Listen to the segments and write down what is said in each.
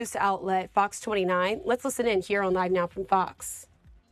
News outlet Fox 29. Let's listen in here on Live Now from Fox.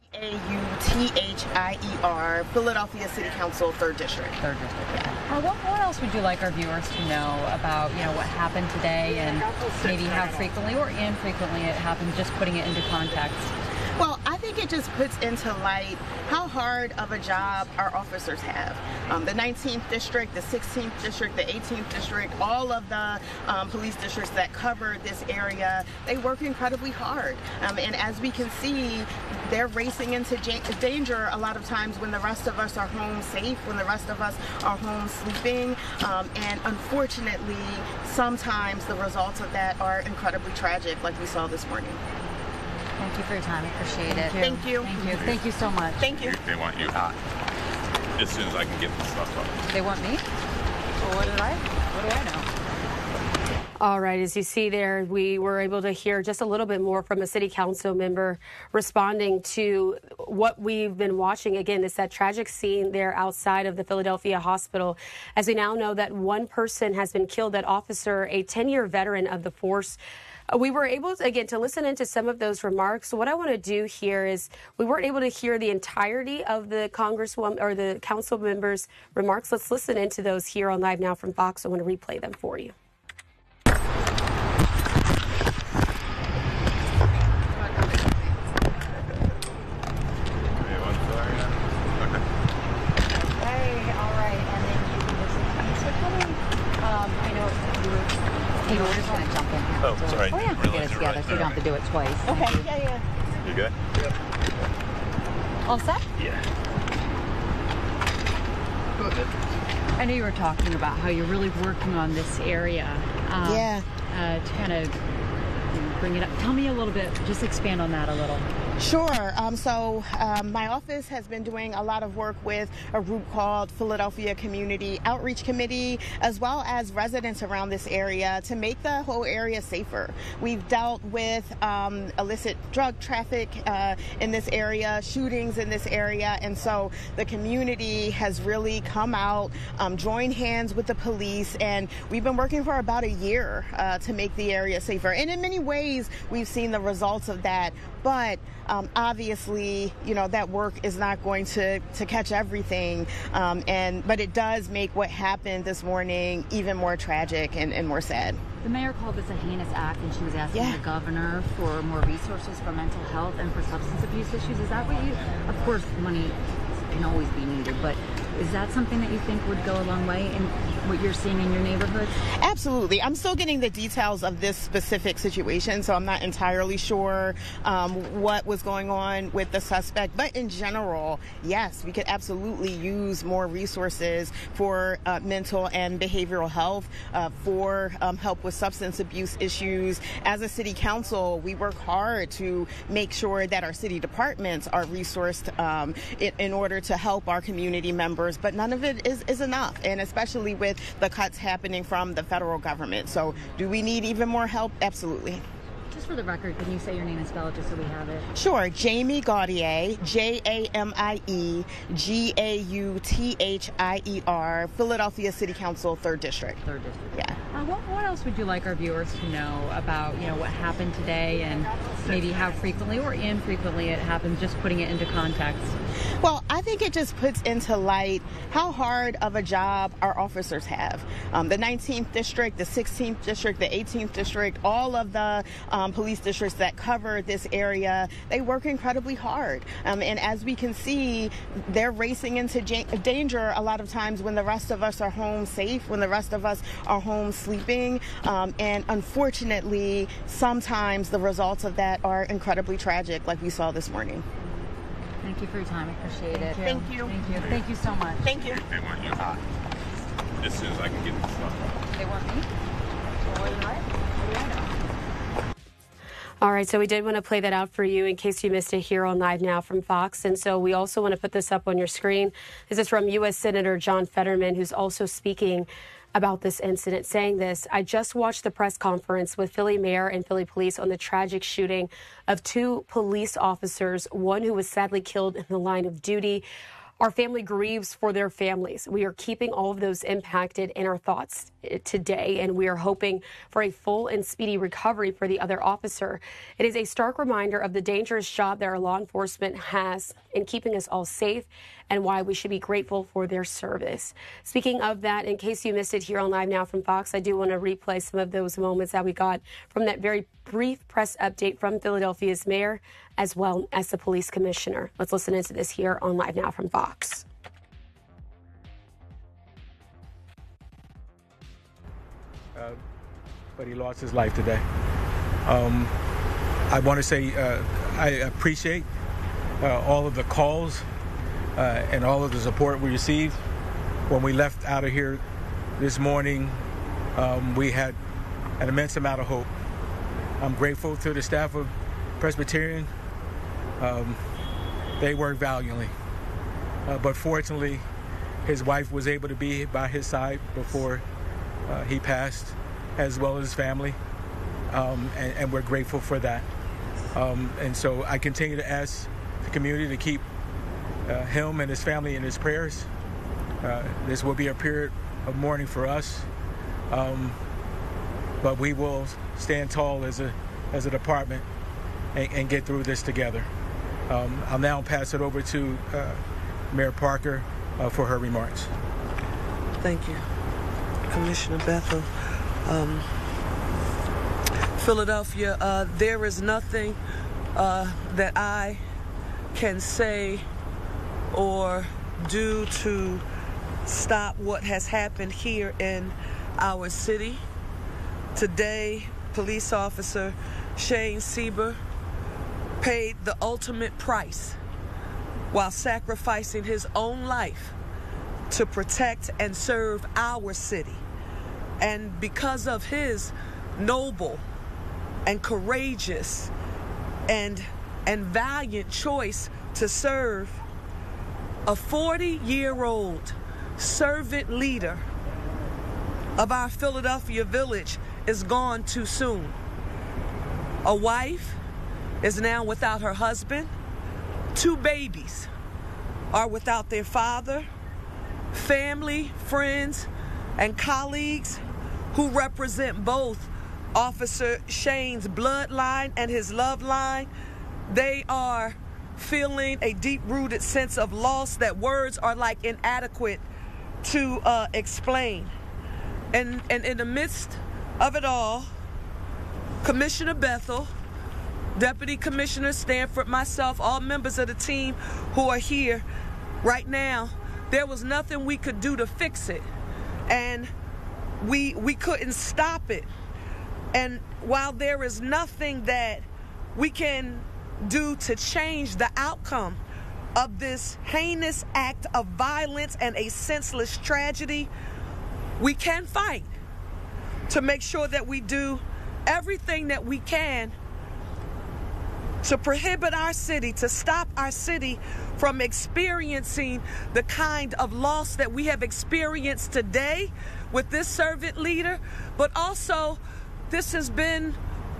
AUTHIER, Philadelphia City Council, 3rd District. 3rd District. Yeah. What else would you like our viewers to know about, what happened today and maybe how frequently or infrequently it happened, just putting it into context? Well, I think it just puts into light how hard of a job our officers have. The 19th District, the 16th District, the 18th District, all of the police districts that cover this area, they work incredibly hard. And as we can see, they're racing into danger a lot of times when the rest of us are home safe, when the rest of us are home sleeping. And unfortunately, sometimes the results of that are incredibly tragic, like we saw this morning. Thank you for your time. I appreciate it. Thank you. Thank you. Thank you so much. Thank you. They want you hot as soon as I can get the stuff up. They want me? Well, what do I know? All right, as you see there, we were able to hear just a little bit more from a city council member responding to what we've been watching. Again, it's that tragic scene there outside of the Philadelphia hospital. As we now know that one person has been killed, that officer, a 10-year veteran of the force. We were able, again, to listen into some of those remarks. What I want to do here is we weren't able to hear the entirety of the congresswoman or the council members' remarks. Let's listen into those here on Live Now from Fox. I want to replay them for you. We're just going to jump in here. Oh, sorry. Oh, yeah. Get it together so you don't have to do it twice. Okay. Yeah. You good? Yep. All set? Yeah. Go ahead. I know you were talking about how you're really working on this area. To kind of bring it up. Tell me a little bit, just expand on that a little. Sure. My office has been doing a lot of work with a group called Philadelphia Community Outreach Committee, as well as residents around this area to make the whole area safer. We've dealt with illicit drug traffic in this area, shootings in this area, and so the community has really come out, joined hands with the police, and we've been working for about a year to make the area safer. And in many ways, we've seen the results of that. But obviously, that work is not going to catch everything. But it does make what happened this morning even more tragic and more sad. The mayor called this a heinous act, and she was asking the governor for more resources for mental health and for substance abuse issues. Is that what you... Of course, money can always be needed, but is that something that you think would go a long way in what you're seeing in your neighborhoods? Absolutely. I'm still getting the details of this specific situation, so I'm not entirely sure what was going on with the suspect. But in general, yes, we could absolutely use more resources for mental and behavioral health, for help with substance abuse issues. As a city council, we work hard to make sure that our city departments are resourced in order to help our community members. But none of it is enough, and especially with the cuts happening from the federal government. So do we need even more help? Absolutely. Just for the record, can you say your name and spell it just so we have it? Sure. Jamie Gaudier, JamieGauthier, Philadelphia City Council, 3rd District. 3rd District. Yeah. What else would you like our viewers to know about, what happened today and maybe how frequently or infrequently it happened, just putting it into context? Well, I think it just puts into light how hard of a job our officers have. The 19th District, the 16th District, the 18th District, all of the police districts that cover this area, they work incredibly hard. And as we can see, they're racing into danger a lot of times when the rest of us are home safe, when the rest of us are home sleeping. And unfortunately, sometimes the results of that are incredibly tragic, like we saw this morning. Thank you for your time. I appreciate it. Thank you. Thank you. Thank you so much. Thank you. They want you hot as soon as I can get the stuff up. They want me? Well, what do I know? All right, so we did want to play that out for you in case you missed it here on Live Now from Fox. And so we also want to put this up on your screen. This is from U.S. Senator John Fetterman, who's also speaking about this incident, saying this: I just watched the press conference with Philly Mayor and Philly Police on the tragic shooting of 2 police officers, one who was sadly killed in the line of duty. Our family grieves for their families. We are keeping all of those impacted in our thoughts today, and we are hoping for a full and speedy recovery for the other officer. It is a stark reminder of the dangerous job that our law enforcement has in keeping us all safe and why we should be grateful for their service. Speaking of that, in case you missed it here on Live Now from Fox, I do want to replay some of those moments that we got from that very brief press update from Philadelphia's mayor as well as the police commissioner. Let's listen into this here on Live Now from Fox. But he lost his life today. I want to say I appreciate all of the calls and all of the support we received. When we left out of here this morning, we had an immense amount of hope. I'm grateful to the staff of Presbyterian. They worked valiantly. But fortunately, his wife was able to be by his side before he passed, as well as his family. And we're grateful for that. And so I continue to ask the community to keep him and his family in his prayers. This will be a period of mourning for us. But we will stand tall as a department and get through this together. I'll now pass it over to Mayor Parker for her remarks. Thank you, Commissioner Bethel. Philadelphia, there is nothing that I can say or do to stop what has happened here in our city. Today, police officer Shane Sieber paid the ultimate price while sacrificing his own life to protect and serve our city. And because of his noble and courageous and valiant choice to serve, a 40-year-old servant leader of our Philadelphia village is gone too soon. A wife is now without her husband. 2 babies are without their father. Family, friends, and colleagues who represent both Officer Shane's bloodline and his love line, they are feeling a deep-rooted sense of loss that words are like inadequate to explain. And in the midst of it all, Commissioner Bethel, Deputy Commissioner Stanford, myself, all members of the team who are here right now, there was nothing we could do to fix it. And we couldn't stop it. And while there is nothing that we can do to change the outcome of this heinous act of violence and a senseless tragedy, we can fight to make sure that we do everything that we can to prohibit our city, to stop our city from experiencing the kind of loss that we have experienced today with this servant leader. But also, this has been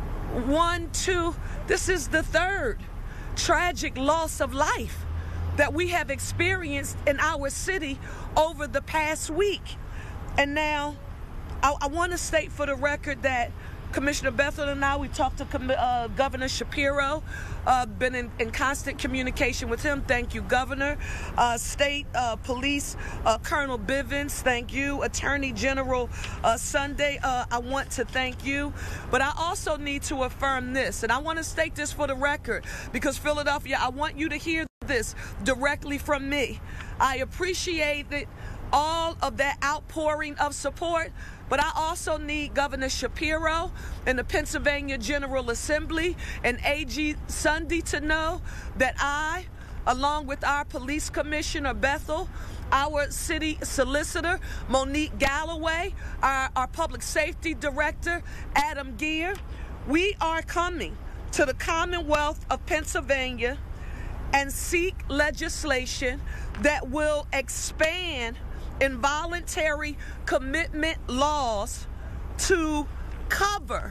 this is the 3rd tragic loss of life that we have experienced in our city over the past week. And now, I want to state for the record that Commissioner Bethel and I, we talked to Governor Shapiro, been in constant communication with him. Thank you, Governor. State Police Colonel Bivens, thank you. Attorney General Sunday, I want to thank you. But I also need to affirm this, and I want to state this for the record, because Philadelphia, I want you to hear this directly from me. I appreciate all of that outpouring of support, but I also need Governor Shapiro and the Pennsylvania General Assembly and AG Sunday to know that I, along with our Police Commissioner Bethel, our City Solicitor Monique Galloway, our Public Safety Director Adam Geer, we are coming to the Commonwealth of Pennsylvania and seek legislation that will expand involuntary commitment laws to cover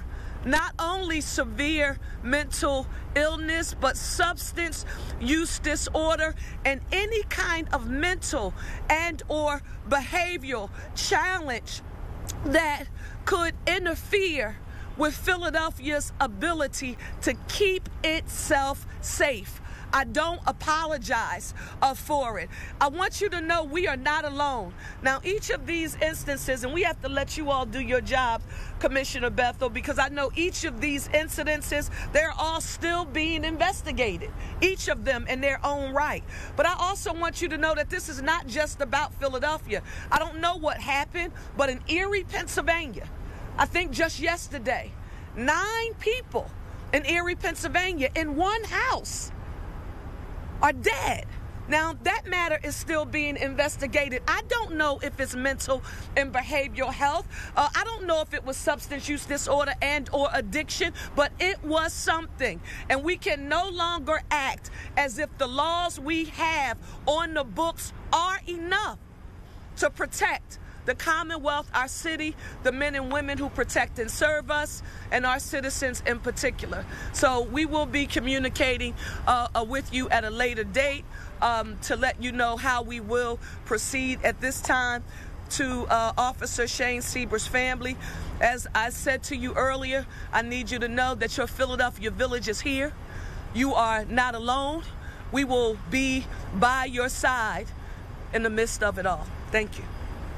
not only severe mental illness, but substance use disorder and any kind of mental and or behavioral challenge that could interfere with Philadelphia's ability to keep itself safe. I don't apologize for it. I want you to know we are not alone. Now, each of these instances, and we have to let you all do your job, Commissioner Bethel, because I know each of these incidences, they're all still being investigated, each of them in their own right. But I also want you to know that this is not just about Philadelphia. I don't know what happened, but in Erie, Pennsylvania, I think just yesterday, 9 people in Erie, Pennsylvania, in one house are dead. Now, that matter is still being investigated. I don't know if it's mental and behavioral health. I don't know if it was substance use disorder and or addiction, but it was something. And we can no longer act as if the laws we have on the books are enough to protect the Commonwealth, our city, the men and women who protect and serve us, and our citizens in particular. So we will be communicating with you at a later date to let you know how we will proceed. At this time, to Officer Shane Sieber's family, as I said to you earlier, I need you to know that your Philadelphia Village is here. You are not alone. We will be by your side in the midst of it all. Thank you.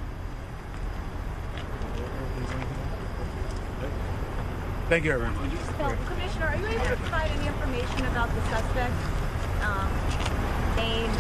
Thank you, everyone. Commissioner, are you able to provide any information about the suspect? Name,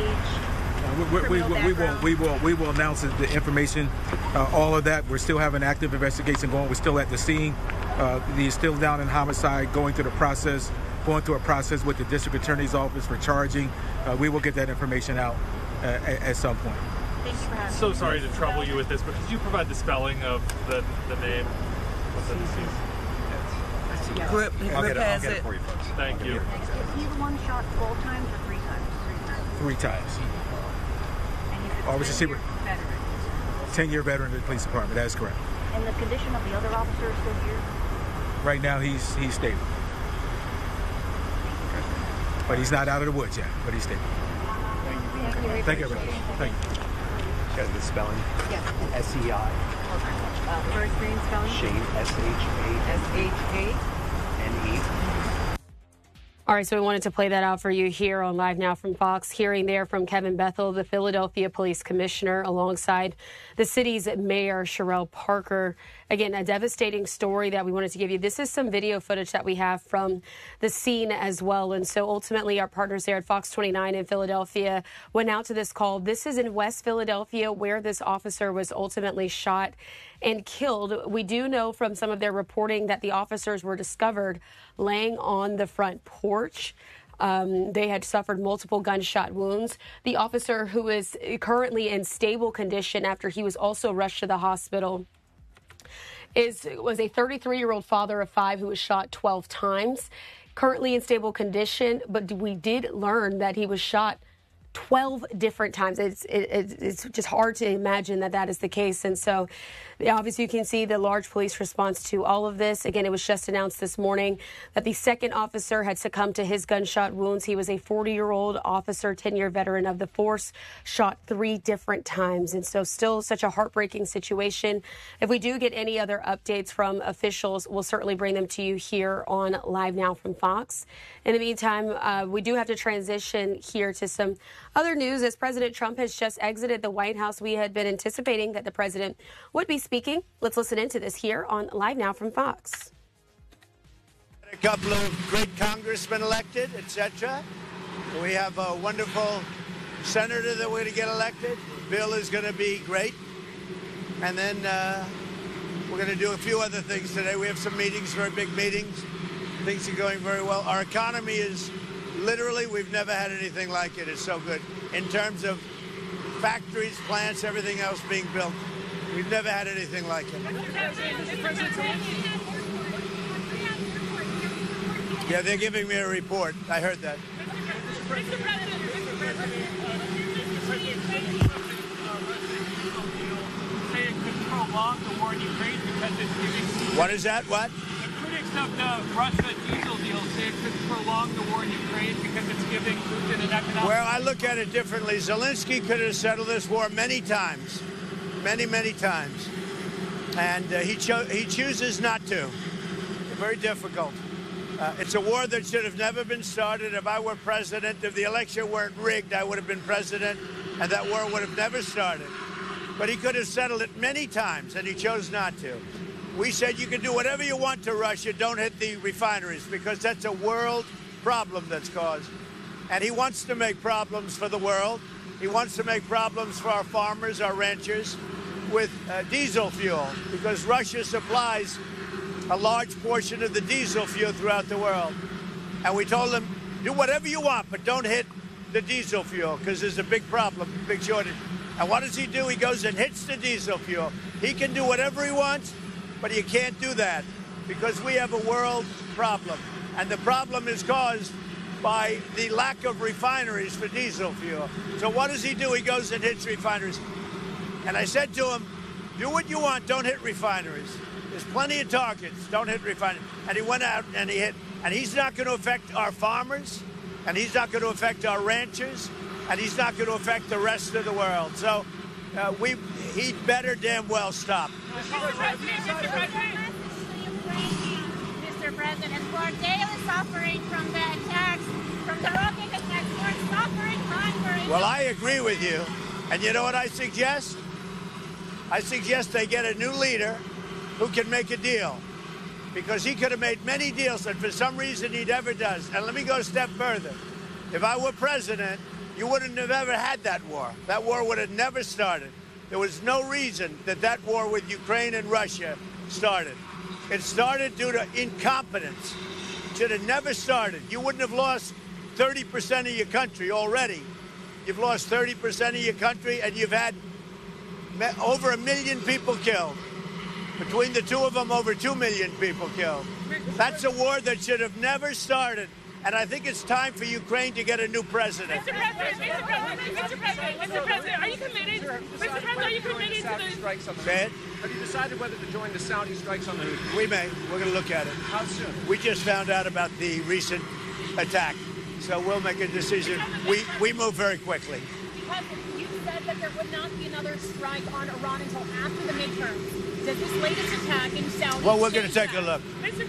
age, we will announce the information, all of that. We're still having active investigation going. We're still at the scene. He's still down in homicide, going through a process with the district attorney's office for charging. We will get that information out at some point. Thank you for having me. So sorry to trouble you with this, but could you provide the spelling of the name of the deceased? Grip has it. For you folks. Thank you. Is he the one shot 12 times or 3 times? 3 times. And he's a Officer Sieber, veteran. 10-year veteran of the police department. That is correct. And the condition of the other officer is still here? Right now, he's stable. But he's not out of the woods yet, but he's stable. Thank you, everybody. Thank you. You got the spelling? Yes. S-E-I. First name spelling? Shane, S-H-A-N-E. All right, so we wanted to play that out for you here on Live Now from Fox. Hearing there from Kevin Bethel, the Philadelphia Police Commissioner, alongside the city's Mayor, Sherelle Parker. Again, a devastating story that we wanted to give you. This is some video footage that we have from the scene as well. And so ultimately, our partners there at Fox 29 in Philadelphia went out to this call. This is in West Philadelphia, where this officer was ultimately shot and killed. We do know from some of their reporting that the officers were discovered laying on the front porch. They had suffered multiple gunshot wounds. The officer, who is currently in stable condition after he was also rushed to the hospital, was a 33-year-old father of 5 who was shot 12 times, currently in stable condition. But we did learn that he was shot 12 different times. It's just hard to imagine that is the case. And so obviously you can see the large police response to all of this. Again, it was just announced this morning that the second officer had succumbed to his gunshot wounds. He was a 40-year-old officer, 10-year veteran of the force, shot 3 different times. And so still such a heartbreaking situation. If we do get any other updates from officials, we'll certainly bring them to you here on Live Now from Fox. In the meantime, we do have to transition here to some other news. As President Trump has just exited the White House, we had been anticipating that the president would be speaking. Let's listen into this here on Live Now from Fox. A couple of great congressmen elected, etc. We have a wonderful senator that we're going to get elected. Bill is going to be great. And then we're going to do a few other things today. We have some meetings, very big meetings. Things are going very well. Our economy is literally, we've never had anything like it. It's so good. In terms of factories, plants, everything else being built, we've never had anything like it. Yeah, they're giving me a report. I heard that. What is that? What? The critics of the Russia diesel deal say it could prolong the war in Ukraine because it's giving Putin an economic... Well, I look at it differently. Zelensky could have settled this war many times. Many times. And he chooses not to. Very difficult. It's a war that should have never been started. If I were president, if the election weren't rigged, I would have been president, and that war would have never started. But he could have settled it many times, and he chose not to. We said you can do whatever you want to Russia, don't hit the refineries, because that's a world problem that's caused. And he wants to make problems for the world. He wants to make problems for our farmers, our ranchers, with diesel fuel, because Russia supplies a large portion of the diesel fuel throughout the world. And we told them, do whatever you want, but don't hit the diesel fuel, because there's a big problem, big shortage. And what does he do? He goes and hits the diesel fuel. He can do whatever he wants, but you can't do that, because we have a world problem. And the problem is caused by the lack of refineries for diesel fuel. So what does he do? He goes and hits refineries. And I said to him, do what you want, don't hit refineries. There's plenty of targets, don't hit refineries. And he went out and he hit. And he's not going to affect our farmers, and he's not going to affect our ranchers, and he's not going to affect the rest of the world. So he better damn well stop. Mr. President, we're daily suffering from the attacks, from the rocket attacks. We're suffering hunger. Well, I agree with you. And you know what I suggest? I suggest they get a new leader who can make a deal. Because he could have made many deals that for some reason he never does. And let me go a step further. If I were president, you wouldn't have ever had that war. That war would have never started. There was no reason that that war with Ukraine and Russia started. It started due to incompetence. It should have never started. You wouldn't have lost 30% of your country already. You've lost 30% of your country, and you've had over 1 million people killed. Between the two of them, over 2 million people killed. That's a war that should have never started. And I think it's time for Ukraine to get a new president. Mr. President, are you committed? Mr. President, are you committed to the strikes on the Say it. Have you decided whether to join the Saudi strikes on the Houthis? We may. We're going to look at it. How soon? We just found out about the recent attack. So we'll make a decision. We move very quickly. Because you said that there would not be another strike on Iran until after the midterms. Does this latest attack in Saudi... Well, we're going to take a look. Mr.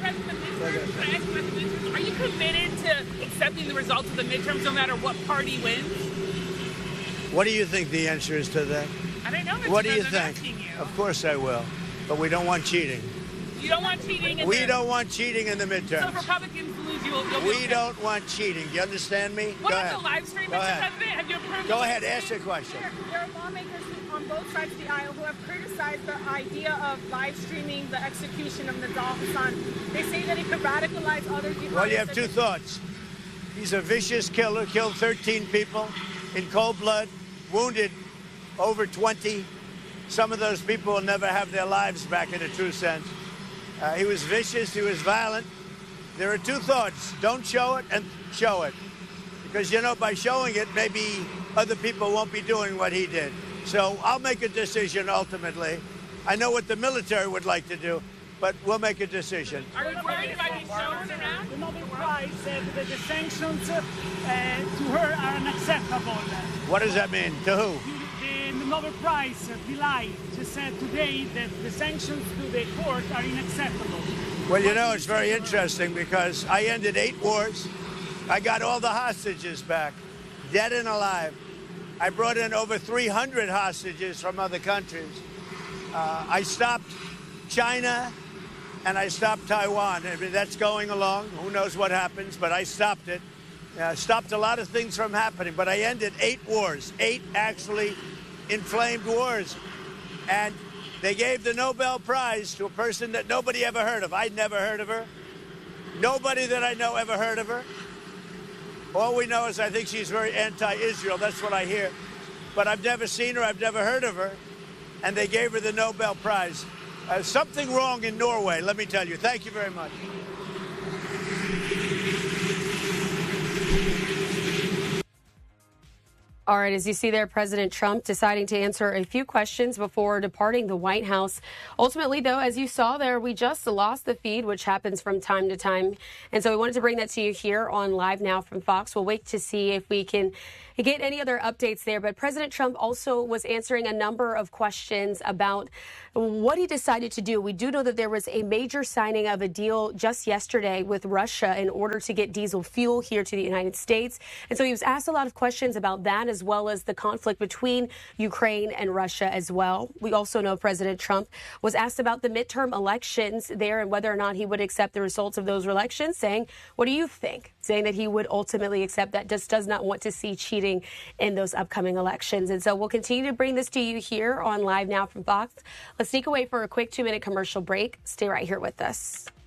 President, are you committed to accepting the results of the midterms no matter what party wins? What do you think the answer is to that? I don't know, Mr. What do you President, think? I'm asking you. Of course I will. But we don't want cheating. You don't want cheating? We don't want cheating in the So midterms. if Republicans lose, you'll be We okay. don't want cheating. Do you understand me? What Go about ahead. the live stream, Go Mr. ahead. President? Have you approved Go the ahead, live ask stream? your question. There are lawmakers on both sides of the aisle who have criticized the idea of live streaming the execution of Nidal Hassan. They say that it could radicalize other jihadists. Well, you have two thoughts. He's a vicious killer, killed 13 people in cold blood, wounded over 20. Some of those people will never have their lives back in a true sense. He was vicious, he was violent. There are two thoughts. Don't show it and show it. Because, you know, by showing it, maybe other people won't be doing what he did. So I'll make a decision ultimately. I know what the military would like to do, but we'll make a decision. Are you worried about being shown around? The Nobel Prize said that the sanctions to her are unacceptable. What does that mean? To who? The Nobel Prize, Pillai, just said today that the sanctions to the court are unacceptable. Well, you know, it's very interesting because I ended 8 wars. I got all the hostages back, dead and alive. I brought in over 300 hostages from other countries. I stopped China and I stopped Taiwan. I mean, that's going along. Who knows what happens, but I stopped it. Stopped a lot of things from happening, but I ended 8 wars, 8 actually inflamed wars. And they gave the Nobel Prize to a person that nobody ever heard of. I'd never heard of her. Nobody that I know ever heard of her. All we know is I think she's very anti-Israel. That's what I hear. But I've never seen her. I've never heard of her. And they gave her the Nobel Prize. Something wrong in Norway, let me tell you. Thank you very much. All right, as you see there, President Trump deciding to answer a few questions before departing the White House. Ultimately, though, as you saw there, we just lost the feed, which happens from time to time. And so we wanted to bring that to you here on Live Now from Fox. We'll wait to see if we can get any other updates there. But President Trump also was answering a number of questions about what he decided to do. We do know that there was a major signing of a deal just yesterday with Russia in order to get diesel fuel here to the United States. And so he was asked a lot of questions about that, as well as the conflict between Ukraine and Russia as well. We also know President Trump was asked about the midterm elections there and whether or not he would accept the results of those elections, saying, what do you think? Saying that he would ultimately accept that, just does not want to see cheating in those upcoming elections. And so we'll continue to bring this to you here on Live Now from Fox. Let's sneak away for a quick 2-minute commercial break. Stay right here with us.